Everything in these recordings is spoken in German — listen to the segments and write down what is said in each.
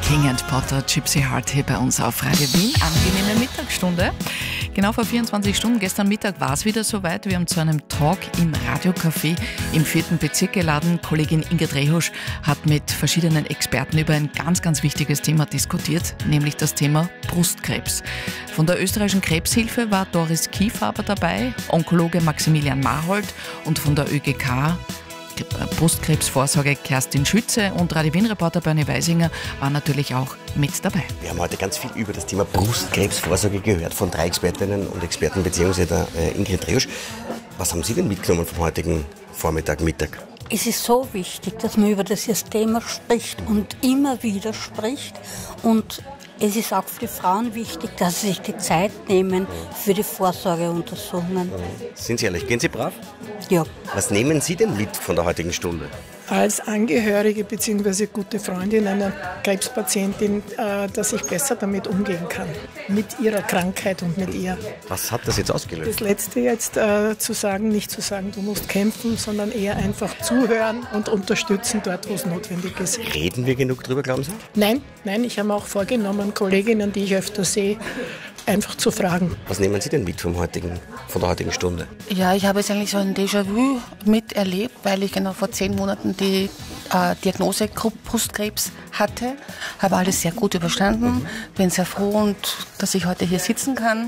King and Potter, Gypsy Heart hier bei uns auf Radio Wien. Angenehme Mittagsstunde. Genau vor 24 Stunden, gestern Mittag war es wieder soweit. Wir haben zu einem Talk im Radiocafé im 4. Bezirk geladen. Kollegin Ingrid Rehusch hat mit verschiedenen Experten über ein ganz, ganz wichtiges Thema diskutiert, nämlich das Thema Brustkrebs. Von der österreichischen Krebshilfe war Doris Kiefaber dabei, Onkologe Maximilian Marhold und von der ÖGK Brustkrebsvorsorge Kerstin Schütze und Radio Wien-Reporter Bernie Weisinger waren natürlich auch mit dabei. Wir haben heute ganz viel über das Thema Brustkrebsvorsorge gehört von 3 Expertinnen und Experten bzw. der Ingrid Rehusch. Was haben Sie denn mitgenommen vom heutigen Vormittag, Mittag? Es ist so wichtig, dass man über dieses Thema spricht und immer wieder spricht. Und es ist auch für die Frauen wichtig, dass sie sich die Zeit nehmen für die Vorsorgeuntersuchungen. Sind Sie ehrlich, gehen Sie brav? Ja. Was nehmen Sie denn mit von der heutigen Stunde? Als Angehörige bzw. gute Freundin einer Krebspatientin, dass ich besser damit umgehen kann. Mit ihrer Krankheit und mit ihr. Was hat das jetzt ausgelöst? Das Letzte jetzt zu sagen, nicht zu sagen, du musst kämpfen, sondern eher einfach zuhören und unterstützen dort, wo es notwendig ist. Reden wir genug drüber, glauben Sie? Nein, ich habe mir auch vorgenommen, Kolleginnen, die ich öfter sehe, einfach zu fragen. Was nehmen Sie denn mit von der heutigen Stunde? Ja, ich habe jetzt eigentlich so ein Déjà-vu miterlebt, weil ich genau vor 10 Monaten die Diagnose Brustkrebs hatte. Habe alles sehr gut überstanden, bin sehr froh, und dass ich heute hier sitzen kann.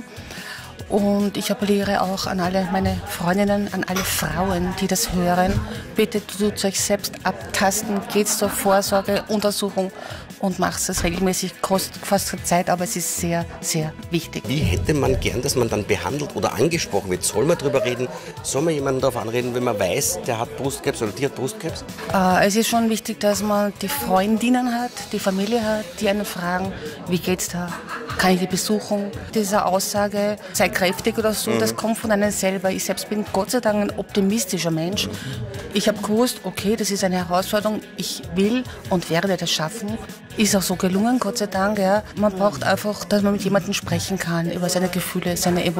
Und ich appelliere auch an alle meine Freundinnen, an alle Frauen, die das hören. Bitte tut euch selbst abtasten, geht zur Vorsorgeuntersuchung und macht es regelmäßig. Kostet fast Zeit, aber es ist sehr, sehr wichtig. Wie hätte man gern, dass man dann behandelt oder angesprochen wird? Soll man darüber reden? Soll man jemanden darauf anreden, wenn man weiß, der hat Brustkrebs oder die hat Brustkrebs? Es ist schon wichtig, dass man die Freundinnen hat, die Familie hat, die einen fragen, wie geht's da? Kann ich die besuchen? Diese Aussage, sei kräftig oder so, das kommt von einem selber. Ich selbst bin Gott sei Dank ein optimistischer Mensch. Ich habe gewusst, okay, das ist eine Herausforderung, ich will und werde das schaffen. Ist auch so gelungen, Gott sei Dank. Ja. Man braucht einfach, dass man mit jemandem sprechen kann über seine Gefühle, seine Emotionen.